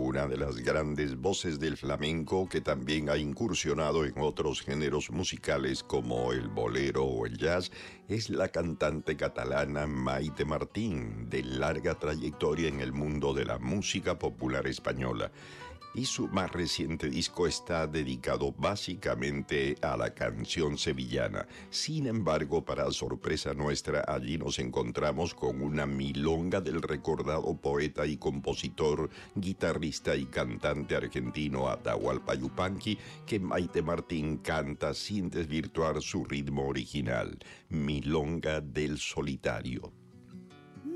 una de las grandes voces del flamenco que también ha incursionado en otros géneros musicales como el bolero o el jazz, es la cantante catalana Maite Martín, de larga trayectoria en el mundo de la música popular española. Y su más reciente disco está dedicado básicamente a la canción sevillana. Sin embargo, para sorpresa nuestra, allí nos encontramos con una milonga del recordado poeta y compositor, guitarrista y cantante argentino Atahualpa Yupanqui, que Maite Martín canta sin desvirtuar su ritmo original, Milonga del Solitario.